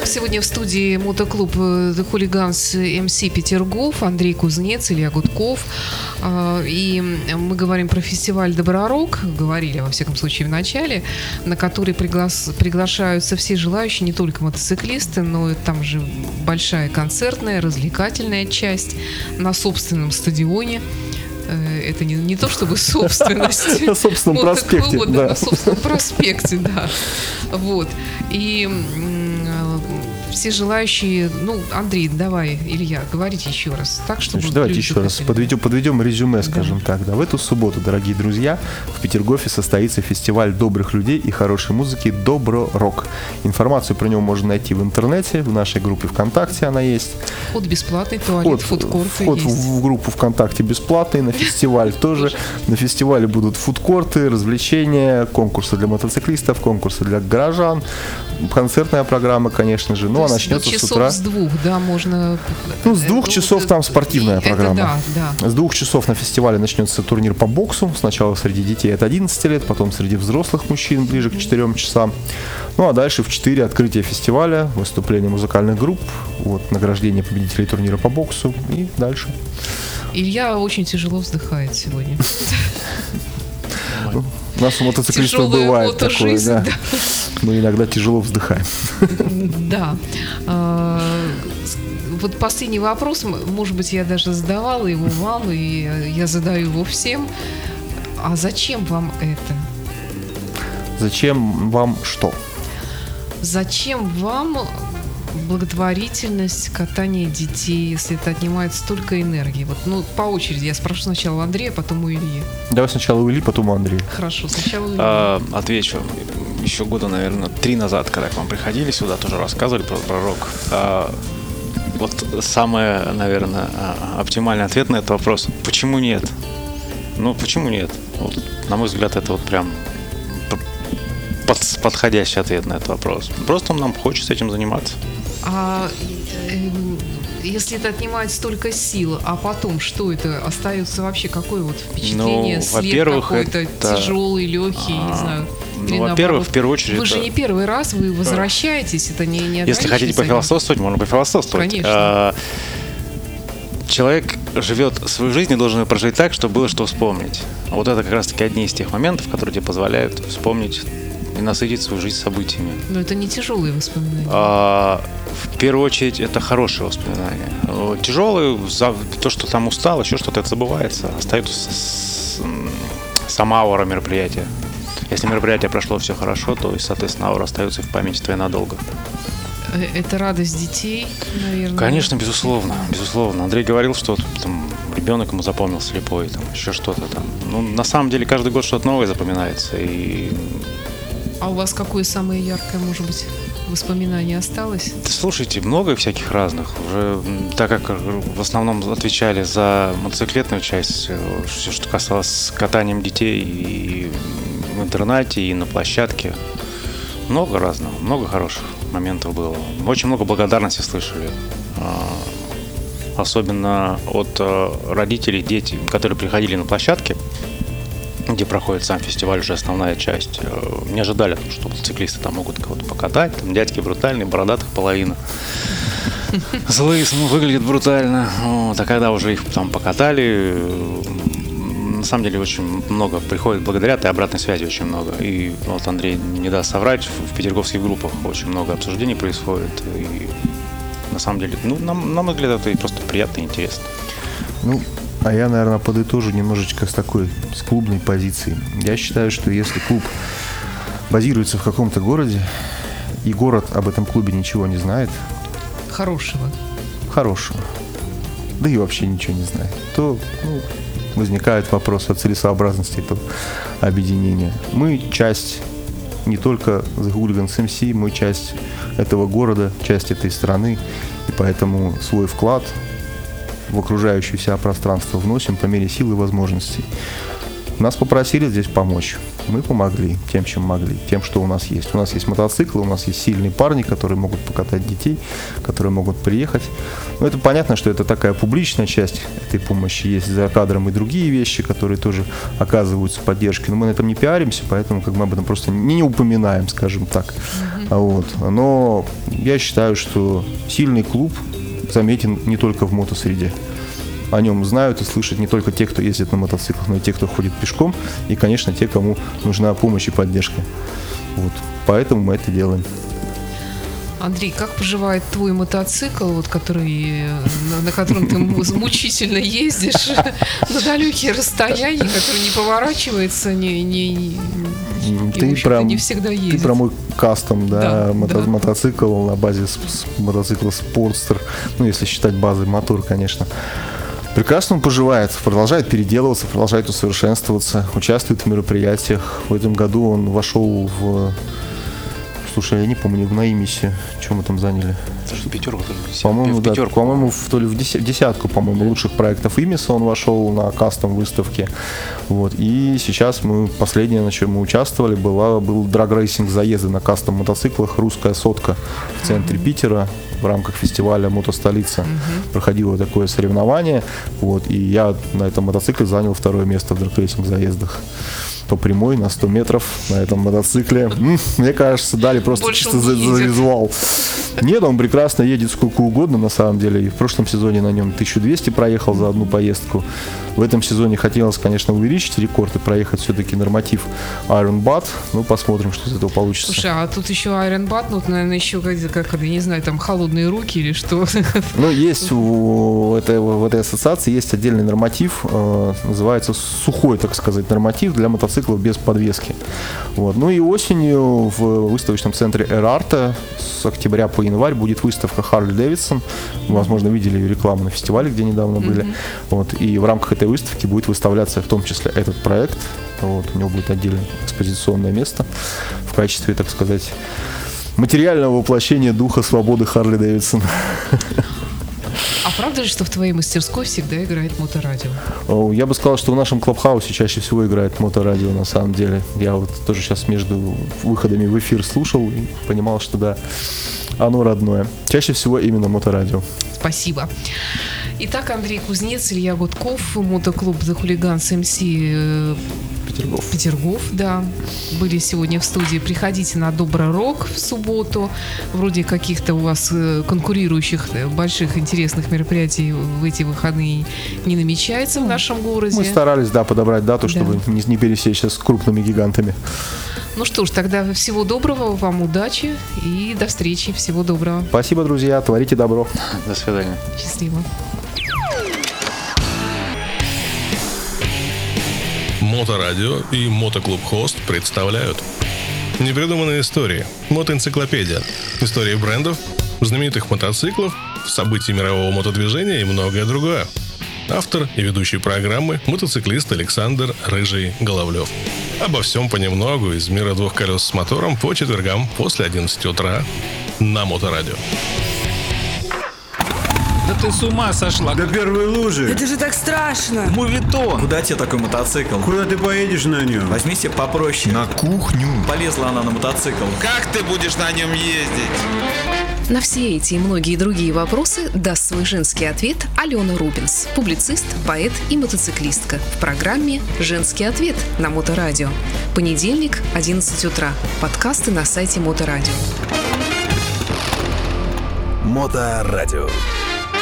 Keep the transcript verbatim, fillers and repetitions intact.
нас сегодня в студии мотоклуб The Hooligans эм си Петергоф, Андрей Кузнец, Илья Гудков. И мы говорим про фестиваль Добророк, говорили, во всяком случае, в начале, на который пригла... приглашаются все желающие, не только мотоциклисты, но там же большая концертная, развлекательная часть на собственном стадионе. Это не, не то чтобы собственность. На собственном проспекте. На собственном проспекте, да. Вот. И все желающие, ну, Андрей, давай, Илья, говорите еще раз. Так, чтобы Значит, давайте еще раз подведем, подведем резюме, скажем да. так. Да. В эту субботу, дорогие друзья, в Петергофе состоится фестиваль добрых людей и хорошей музыки «Добророк». Информацию про него можно найти в интернете, в нашей группе ВКонтакте она есть. Вход бесплатный, туалет, фудкорты Вход есть. в группу ВКонтакте бесплатный, на фестиваль тоже. На фестивале будут фудкорты, развлечения, конкурсы для мотоциклистов, конкурсы для горожан, концертная программа, конечно же. Ну, а начнется с утра. С двух, да, можно. Ну, с двух часов там спортивная программа. Да, да. С двух часов на фестивале начнется турнир по боксу. Сначала среди детей от одиннадцати лет, потом среди взрослых мужчин ближе к четырем часам. Ну, а дальше в четыре открытие фестиваля, выступление музыкальных групп, вот, награждение победителей турнира по боксу и дальше. Илья очень тяжело вздыхает сегодня. У нас у мотоциклистов бывает такое, да. да. Мы иногда тяжело вздыхаем. Да. Вот последний вопрос, может быть, я даже задавала его вам, и я задаю его всем. А зачем вам это? Зачем вам что? Зачем вам благотворительность, катание детей, если это отнимает столько энергии? Вот, ну, по очереди. Я спрошу сначала у Андрея, потом у Ильи. Давай сначала у Ильи, потом у Андрея. Хорошо, сначала у Ильи. А, отвечу. Еще года, наверное, три назад, когда к вам приходили сюда, тоже рассказывали про пророк. А, вот самый, наверное, оптимальный ответ на этот вопрос. Почему нет? Ну, почему нет? Вот, на мой взгляд, это вот прям под, подходящий ответ на этот вопрос. Просто нам хочется этим заниматься. А э, если это отнимает столько сил, а потом что это? Остается вообще какое вот впечатление? Ну, след во-первых, какой-то это... тяжелый, легкий, а, не знаю. Ну, во-первых, в первую очередь... Вы это... же не первый раз, вы возвращаетесь, это не, не Если хотите пофилософствовать, можно пофилософствовать. Конечно. А, человек живет свою жизнь и должен ее прожить так, чтобы было что вспомнить. Вот это как раз-таки одни из тех моментов, которые тебе позволяют вспомнить и насытить свою жизнь событиями. Но это не тяжелые воспоминания. А, в первую очередь, это хорошие воспоминания. Тяжелые, за то, что там устал, еще что-то, это забывается. Остается с, с, сама аура мероприятия. Если мероприятие прошло все хорошо, то, соответственно, аура остается в памяти твоей надолго. Это радость детей, наверное? Конечно, безусловно, безусловно. Андрей говорил, что там ребенок ему запомнился слепой, там еще что-то там. Ну, на самом деле, каждый год что-то новое запоминается. И... А у вас какое самое яркое, может быть, воспоминание осталось? Слушайте, много всяких разных. Уже так как в основном отвечали за мотоциклетную часть, все, что касалось катанием детей и в интернате, и на площадке. Много разного, много хороших моментов было. Очень много благодарности слышали. Особенно от родителей, детей, которые приходили на площадки, где проходит сам фестиваль, уже основная часть. Не ожидали, что циклисты там могут кого-то покатать. Там дядьки брутальные, бородатых половина. Злые, выглядят брутально. Вот, а когда уже их там покатали, на самом деле очень много приходит, благодарят, и обратной связи очень много. И вот Андрей не даст соврать, в петерговских группах очень много обсуждений происходит. И на самом деле, ну, на, на мой взгляд, это просто приятно и интересно. Ну, а я, наверное, подытожу немножечко с такой, с клубной позиции. Я считаю, что если клуб базируется в каком-то городе, и город об этом клубе ничего не знает... Хорошего. Хорошего. Да и вообще ничего не знает. То, ну, возникает вопрос о целесообразности этого объединения. Мы часть не только The Hooligans эм си, мы часть этого города, часть этой страны, и поэтому свой вклад в окружающее себя пространство вносим по мере сил и возможностей. Нас попросили здесь помочь. Мы помогли тем, чем могли, тем, что у нас есть. У нас есть мотоциклы, у нас есть сильные парни, которые могут покатать детей, которые могут приехать. Но это понятно, что это такая публичная часть этой помощи. Есть за кадром и другие вещи, которые тоже оказываются поддержкой. Но мы на этом не пиаримся, поэтому как мы об этом просто не упоминаем, скажем так. Mm-hmm. Вот. Но я считаю, что сильный клуб заметен не только в мотосреде. О нем знают и слышат не только те, кто ездит на мотоциклах, но и те, кто ходит пешком, и, конечно, те, кому нужна помощь и поддержка. Вот. Поэтому мы это делаем. Андрей, как поживает твой мотоцикл, вот, который, на, на котором ты мучительно ездишь на далекие расстояния, который не поворачивается, не, не, ты, и, про, не всегда ездит? Ты про мой кастом, да, да, мото, да. мотоцикл на базе с, с, мотоцикла Sportster, ну, если считать базой мотор, конечно. Прекрасно он поживает, продолжает переделываться, продолжает усовершенствоваться, участвует в мероприятиях. В этом году он вошел в... Слушай, я не помню, на имисе, что мы там заняли. Пятерку, по-моему, да, по-моему, в, то ли в десятку, по-моему, лучших проектов имиса он вошел на кастом выставке. Вот. И сейчас мы, последнее, на чем мы участвовали, была, был драг-рейсинг заезды на кастом мотоциклах «Русская сотка» в центре mm-hmm. Питера. В рамках фестиваля «Мотостолица» mm-hmm. проходило такое соревнование. Вот. И я на этом мотоцикле занял второе место в драг-рейсинг заездах. По прямой на сто метров на этом мотоцикле. М-м, мне кажется, дали просто больше чисто за, за визуал. Нет, он прекрасно едет сколько угодно на самом деле. И в прошлом сезоне на нем тысячу двести проехал за одну поездку. В этом сезоне хотелось, конечно, увеличить рекорд и проехать все-таки норматив Iron Bat. Ну, посмотрим, что из этого получится. Слушай, а тут еще Iron Bat, ну, наверное, еще, как, как, я не знаю, там холодные руки или что? Ну, есть у этой, в этой ассоциации есть отдельный норматив, э, называется сухой, так сказать, норматив для мотоциклов без подвески. Вот. Ну и осенью в выставочном центре Эрарта с октября по январь будет выставка Harley Davidson. Возможно, видели рекламу на фестивале, где недавно были. Mm-hmm. Вот. И в рамках этой выставки будет выставляться в том числе этот проект. Вот. У него будет отдельное экспозиционное место в качестве, так сказать, материального воплощения духа свободы Харли Дэвидсон. А правда ли, что в твоей мастерской всегда играет моторадио? Я бы сказал, что в нашем клабхаусе чаще всего играет моторадио, на самом деле. Я вот тоже сейчас между выходами в эфир слушал и понимал, что да, оно родное. Чаще всего именно моторадио. Спасибо. Итак, Андрей Кузнец, Илья Гудков, мотоклуб The Hooligans эм си Петергоф. Петергоф, да, были сегодня в студии. Приходите на Добрый Рок в субботу. Вроде каких-то у вас конкурирующих больших интересных мероприятий в эти выходные не намечается в нашем городе. Мы старались, да, подобрать дату, да. чтобы не, не пересечься с крупными гигантами. Ну что ж, тогда всего доброго, вам удачи и до встречи. Всего доброго. Спасибо, друзья, творите добро. До свидания. Счастливо. Моторадио и Мотоклуб Хост представляют непридуманные истории. Мотоэнциклопедия. Истории брендов, знаменитых мотоциклов, событий мирового мотодвижения и многое другое. Автор и ведущий программы — мотоциклист Александр Рыжий Головлев. Обо всем понемногу из мира двух колес с мотором по четвергам после одиннадцати утра на Моторадио. Да ты с ума сошла. До первой лужи. Это же так страшно. Мувитон. Куда тебе такой мотоцикл? Куда ты поедешь на нем? Возьми себе попроще. На кухню. Полезла она на мотоцикл. Как ты будешь на нем ездить? На все эти и многие другие вопросы даст свой женский ответ Алена Рубинс, публицист, поэт и мотоциклистка в программе «Женский ответ» на Моторадио. Понедельник, одиннадцать утра. Подкасты на сайте Моторадио. Моторадио.